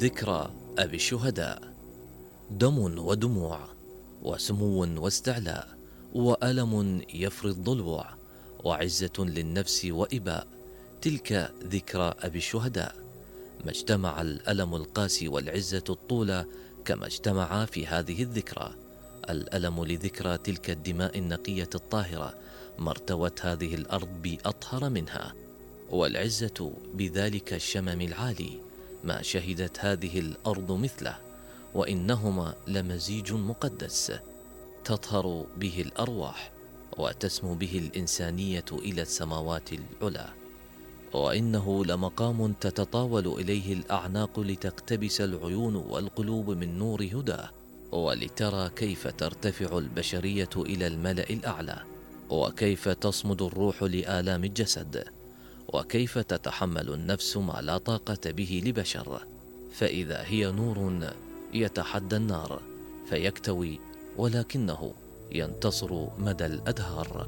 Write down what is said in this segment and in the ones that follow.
ذكرى أبي الشهداء. دم ودموع، وسمو واستعلاء، وألم يفري الضلوع، وعزة للنفس وإباء. تلك ذكرى أبي الشهداء. ما اجتمع الألم القاسي والعزة الطولى كما اجتمعا في هذه الذكرى. الألم لذكرى تلك الدماء النقية الطاهرة ما ارتوت هذه الأرض بأطهر منها، والعزة بذلك الشمم العالي ما شهدت هذه الأرض مثله، وإنهما لمزيج مقدس تطهر به الأرواح وتسمو به الإنسانية إلى السماوات العلى. وإنه لمقام تتطاول إليه الأعناق لتقتبس العيون والقلوب من نور هداه، ولترى كيف ترتفع البشرية إلى الملأ الأعلى، وكيف تصمد الروح لآلام الجسد، وكيف تتحمل النفس ما لا طاقة به لبشر، فإذا هي نور يتحدى النار فيكتوي، ولكنه ينتصر مدى الأدهار.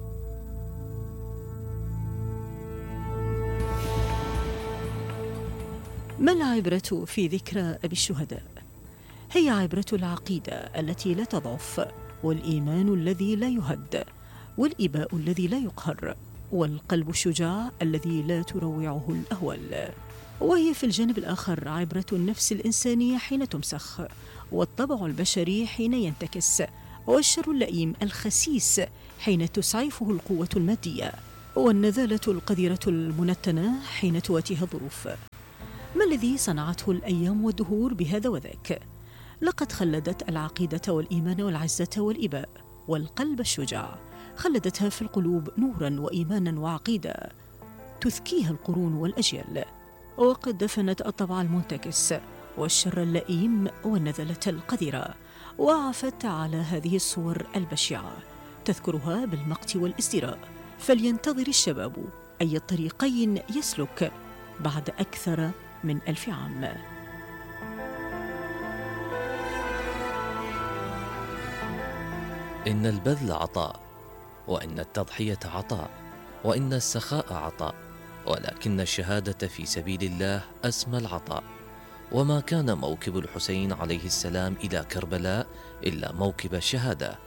ما العبرة في ذكرى أبي الشهداء؟ هي عبرة العقيدة التي لا تضعف، والإيمان الذي لا يهد، والإباء الذي لا يقهر، والقلب الشجاع الذي لا تروعه الأهوال. وهي في الجانب الآخر عبرة النفس الإنسانية حين تمسخ، والطبع البشري حين ينتكس، والشر اللئيم الخسيس حين تسعفه القوة المادية، والنذالة القذرة المنتنة حين تواتيها الظروف. ما الذي صنعته الأيام والدهور بهذا وذاك؟ لقد خلدت العقيدة والإيمان والعزة والإباء والقلب الشجاع، خلدتها في القلوب نورا وإيمانا وعقيدة تذكيها القرون والأجيال، وقد دفنت الطبع المنتكس والشر اللئيم والنذلة القذرة، وعفت على هذه الصور البشعة تذكرها بالمقت والازدراء. فلينتظر الشباب أي الطريقين يسلك بعد أكثر من 1000 عام. إن البذل عطاء، وإن التضحية عطاء، وإن السخاء عطاء، ولكن الشهادة في سبيل الله أسمى العطاء. وما كان موكب الحسين عليه السلام إلى كربلاء إلا موكب الشهادة،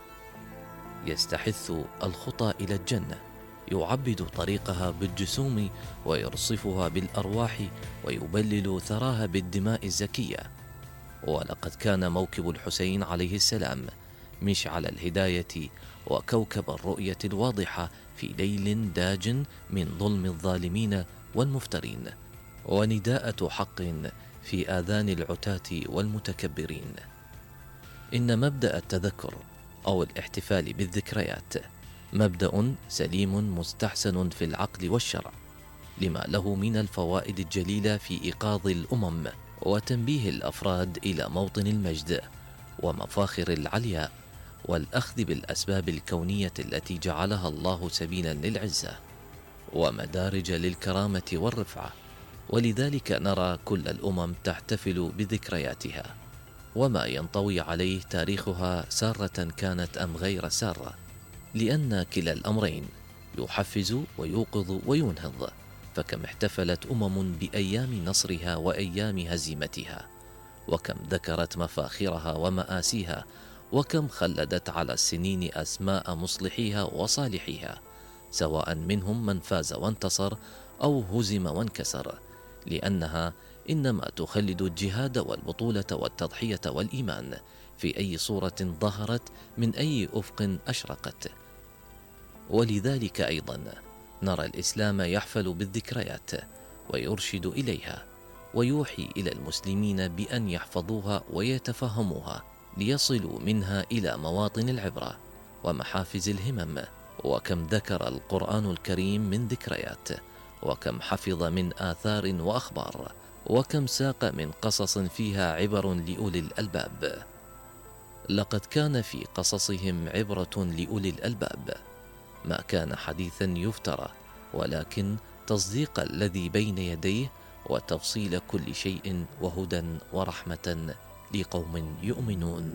يستحث الخطى إلى الجنة، يعبد طريقها بالجسوم ويرصفها بالأرواح، ويبلل ثراها بالدماء الزكية. ولقد كان موكب الحسين عليه السلام مشعل الهداية وكوكب الرؤية الواضحة في ليل داج من ظلم الظالمين والمفترين، ونداءة حق في آذان العتاة والمتكبرين. إن مبدأ التذكر أو الاحتفال بالذكريات مبدأ سليم مستحسن في العقل والشرع، لما له من الفوائد الجليلة في إيقاظ الأمم وتنبيه الأفراد إلى موطن المجد ومفاخر العلياء، والأخذ بالأسباب الكونية التي جعلها الله سبيلا للعزة ومدارج للكرامة والرفعة. ولذلك نرى كل الأمم تحتفل بذكرياتها وما ينطوي عليه تاريخها، سارة كانت أم غير سارة، لأن كلا الأمرين يحفز ويوقظ وينهض. فكم احتفلت أمم بأيام نصرها وأيام هزيمتها، وكم ذكرت مفاخرها ومآسيها، وكم خلدت على السنين أسماء مصلحيها وصالحيها، سواء منهم من فاز وانتصر أو هزم وانكسر، لأنها إنما تخلد الجهاد والبطولة والتضحية والإيمان في أي صورة ظهرت من أي أفق أشرقت. ولذلك أيضا نرى الإسلام يحفل بالذكريات ويرشد إليها، ويوحي إلى المسلمين بأن يحفظوها ويتفهموها ليصلوا منها إلى مواطن العبرة ومحافز الهمم. وكم ذكر القرآن الكريم من ذكريات، وكم حفظ من آثار وأخبار، وكم ساق من قصص فيها عبر لأولي الألباب. لقد كان في قصصهم عبرة لأولي الألباب، ما كان حديثا يفترى، ولكن تصديق الذي بين يديه وتفصيل كل شيء، وهدى ورحمة لقوم يؤمنون.